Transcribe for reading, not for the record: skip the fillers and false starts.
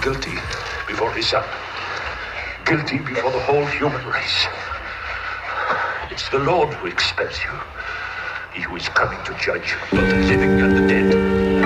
Guilty before his son. Guilty before the whole human race. It's the Lord who expels you. He who is coming to judge both the living and the dead.